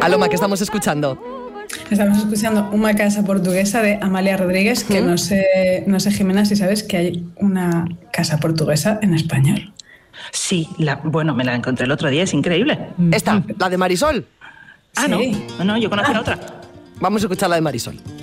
Aloma, ¿qué estamos escuchando? Estamos escuchando Una casa portuguesa de Amalia Rodríguez, que no sé, Jimena, si sabes que hay una casa portuguesa en español. Sí, me la encontré el otro día, es increíble. Esta, la de Marisol. Ah, Sí. no, yo conocía otra. Vamos a escuchar la de Marisol.